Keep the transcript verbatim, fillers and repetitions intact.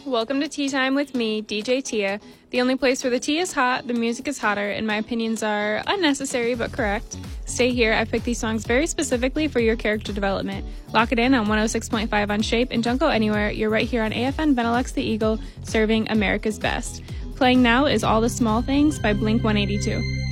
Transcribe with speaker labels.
Speaker 1: Welcome to Tea Time with me, D J Tia, the only place where the tea is hot, the music is hotter, and my opinions are unnecessary but correct. Stay here, I picked these songs very specifically for your character development. Lock it in on one oh six point five on Shape, and don't go anywhere, you're right here on A F N Benelux the Eagle, serving America's best. Playing now is All the Small Things by Blink one eighty-two.